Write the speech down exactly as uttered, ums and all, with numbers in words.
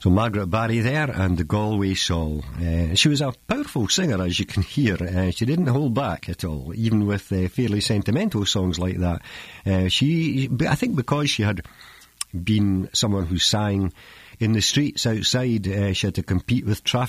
So Margaret Barry there and the Galway Shawl. Uh, she was a powerful singer, as you can hear. Uh, she didn't hold back at all, even with uh, fairly sentimental songs like that. Uh, she, I think because she had been someone who sang in the streets outside, uh, she had to compete with traffic